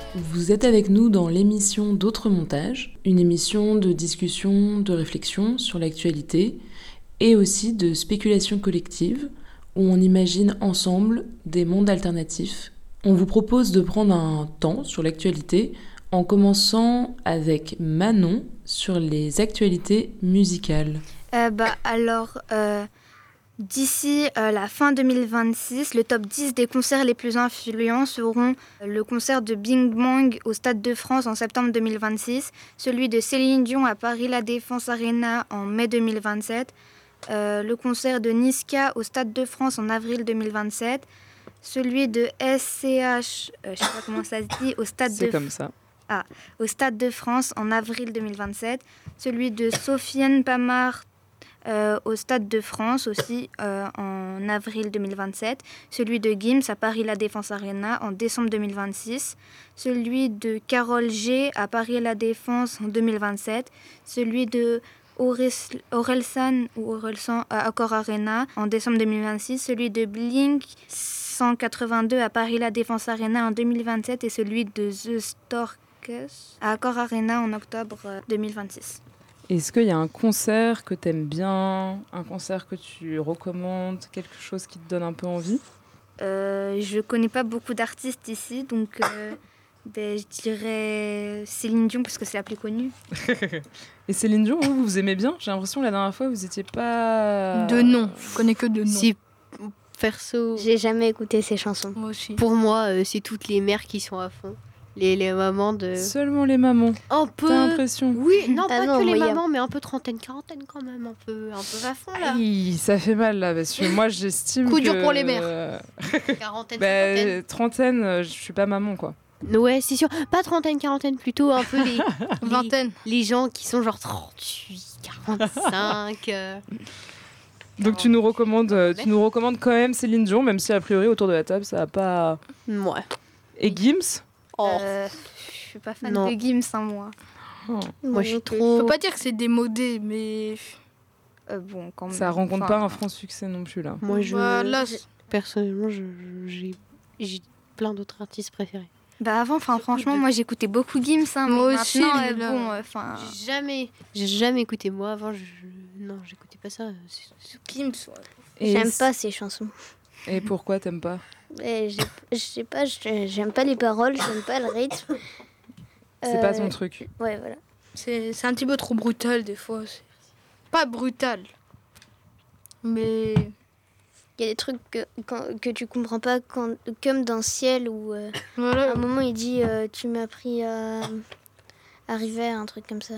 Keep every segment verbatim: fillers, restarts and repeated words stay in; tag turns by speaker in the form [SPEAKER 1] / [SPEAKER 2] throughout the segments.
[SPEAKER 1] Vous êtes avec nous dans l'émission D'autres montages, une émission de discussion, de réflexion sur l'actualité et aussi de spéculation collective où on imagine ensemble des mondes alternatifs. On vous propose de prendre un temps sur l'actualité en commençant avec Manon sur les actualités musicales.
[SPEAKER 2] Euh, bah, alors, euh, d'ici euh, la fin deux mille vingt-six, le top dix des concerts les plus influents seront le concert de Bing Bang au Stade de France en septembre deux mille vingt-six, celui de Céline Dion à Paris La Défense Arena en mai deux mille vingt-sept, euh, le concert de Niska au Stade de France en avril deux mille vingt-sept, celui de S C H, euh, je sais pas comment ça se dit, au Stade
[SPEAKER 3] C'est
[SPEAKER 2] de
[SPEAKER 3] comme ça.
[SPEAKER 2] Ah, au Stade de France en avril deux mille vingt-sept, celui de Sofiane Pamart euh, au Stade de France aussi euh, en avril deux mille vingt-sept, celui de Gims à Paris La Défense Arena en décembre deux mille vingt-six, celui de Carole G à Paris La Défense en deux mille vingt-sept, celui de Orelsan ou Orelsan à Accor Arena en décembre deux mille vingt-six, celui de Blink cent quatre-vingt-deux à Paris La Défense Arena en deux mille vingt-sept et celui de The Stork à Accor Arena en octobre deux mille vingt-six.
[SPEAKER 3] Est-ce qu'il y a un concert que t'aimes bien, un concert que tu recommandes, quelque chose qui te donne un peu envie ?
[SPEAKER 2] euh, Je connais pas beaucoup d'artistes ici, donc euh, ben, je dirais Céline Dion parce que c'est la plus connue.
[SPEAKER 3] Et Céline Dion, vous, vous aimez bien ? J'ai l'impression que la dernière fois, vous étiez pas...
[SPEAKER 4] De nom, je connais que de nom.
[SPEAKER 5] Si, perso,
[SPEAKER 6] j'ai jamais écouté ses chansons.
[SPEAKER 4] Moi aussi.
[SPEAKER 5] Pour moi, euh, c'est toutes les mères qui sont à fond. Les, les mamans de...
[SPEAKER 3] Seulement les mamans.
[SPEAKER 5] Un peu...
[SPEAKER 3] T'as l'impression ?
[SPEAKER 5] Oui, non,
[SPEAKER 6] ah
[SPEAKER 5] pas
[SPEAKER 6] non,
[SPEAKER 5] que les
[SPEAKER 6] moi,
[SPEAKER 5] mamans,
[SPEAKER 6] a...
[SPEAKER 5] mais un peu trentaine, quarantaine quand même, un peu, un peu à fond là.
[SPEAKER 3] Aïe, ça fait mal là, parce que moi j'estime
[SPEAKER 4] Coup
[SPEAKER 3] que...
[SPEAKER 4] dur pour les mères.
[SPEAKER 5] Quarantaine,
[SPEAKER 3] bah,
[SPEAKER 5] cinquantaine.
[SPEAKER 3] trentaine, euh, je suis pas maman quoi.
[SPEAKER 5] Ouais, c'est sûr. Pas trentaine, quarantaine, plutôt un peu les...
[SPEAKER 4] Vingtaine.
[SPEAKER 5] Les, les gens qui sont genre trente-huit, quarante-cinq... euh...
[SPEAKER 3] Donc tu nous, recommandes, euh, tu nous recommandes quand même Céline Dion, même si a priori autour de la table ça a pas...
[SPEAKER 5] Ouais.
[SPEAKER 3] Et Gims ?
[SPEAKER 5] Oh.
[SPEAKER 2] Euh, je suis pas fan
[SPEAKER 5] Non.
[SPEAKER 2] de Gims, hein, moi.
[SPEAKER 3] Oh.
[SPEAKER 5] Moi, je suis
[SPEAKER 4] Je
[SPEAKER 5] trop...
[SPEAKER 4] peux pas dire que c'est démodé, mais...
[SPEAKER 2] Euh, bon, quand même.
[SPEAKER 3] Ça rencontre
[SPEAKER 2] Enfin,
[SPEAKER 3] pas un franc succès non plus là.
[SPEAKER 5] Moi, je...
[SPEAKER 4] Bah, là,
[SPEAKER 5] Personnellement, je, je- j'ai... j'ai plein d'autres artistes préférés.
[SPEAKER 2] Bah avant, enfin franchement, moi j'écoutais beaucoup Gims, hein, mais
[SPEAKER 4] Moi aussi,
[SPEAKER 2] maintenant,
[SPEAKER 4] mais
[SPEAKER 2] euh,
[SPEAKER 4] là-
[SPEAKER 2] bon, enfin.
[SPEAKER 5] J'ai jamais... J'ai jamais écouté. Moi, avant, je... Non, j'écoutais pas ça. C'est- c'est-
[SPEAKER 4] Gims, ouais.
[SPEAKER 3] Et
[SPEAKER 6] J'aime
[SPEAKER 3] c-
[SPEAKER 6] pas ses chansons.
[SPEAKER 3] Et pourquoi t'aimes pas ?
[SPEAKER 6] Et j'ai- Je sais pas, je- j'aime pas les paroles, j'aime pas le rythme.
[SPEAKER 3] C'est
[SPEAKER 6] Euh,
[SPEAKER 3] pas ton truc.
[SPEAKER 6] Ouais, voilà.
[SPEAKER 4] C'est, c'est un petit peu trop brutal des fois. C'est pas brutal. Mais...
[SPEAKER 6] Il y a des trucs que, quand- que tu comprends pas, quand, comme dans Ciel, où euh, à
[SPEAKER 4] Voilà.
[SPEAKER 6] un moment il dit euh, tu m'as pris à, à River, un truc comme ça.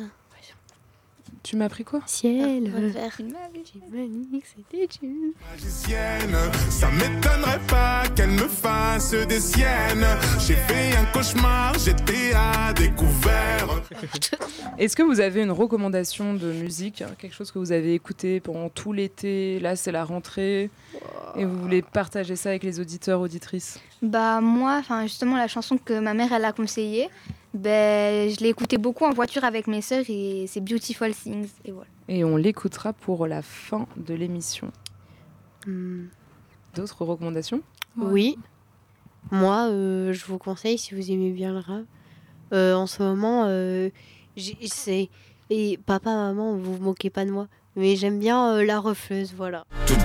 [SPEAKER 3] Tu m'as pris quoi ?
[SPEAKER 5] Ciel,
[SPEAKER 6] À River.
[SPEAKER 5] Titanic, c'était tu.
[SPEAKER 7] Magicienne, ça m'étonnerait pas qu'elle me fasse des siennes. J'ai fait un cauchemar, j'étais à découvert.
[SPEAKER 3] Est-ce que vous avez une recommandation de musique, hein, quelque chose que vous avez écouté pendant tout l'été, là c'est la rentrée, et vous voulez partager ça avec les auditeurs, auditrices ?
[SPEAKER 2] Bah moi, enfin justement la chanson que ma mère elle a conseillée, ben je l'ai écoutée beaucoup en voiture avec mes sœurs et c'est Beautiful Things et voilà.
[SPEAKER 3] Et on l'écoutera pour la fin de l'émission.
[SPEAKER 5] Hmm.
[SPEAKER 3] D'autres recommandations ?
[SPEAKER 5] Oui. Moi, euh, je vous conseille, si vous aimez bien le rap, euh, en ce moment, euh, j'ai- c'est... Et papa, maman, vous vous moquez pas de moi, mais j'aime bien euh, La Refleuse, voilà.